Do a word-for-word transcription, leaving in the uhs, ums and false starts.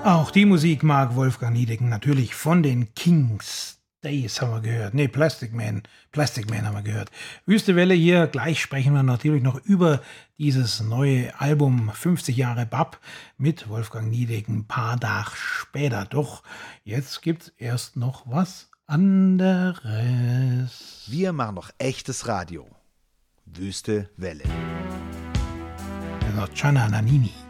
Auch die Musik mag Wolfgang Niedecken natürlich von den Kings. Days haben wir gehört. Nee, Plastic Man. Plastic Man haben wir gehört. Wüste Welle hier. Gleich sprechen wir natürlich noch über dieses neue Album fünfzig Jahre B A P mit Wolfgang Niedecken ein paar Tage später. Doch jetzt gibt's erst noch was anderes. Wir machen noch echtes Radio. Wüste Welle. Also Gianna Nannini.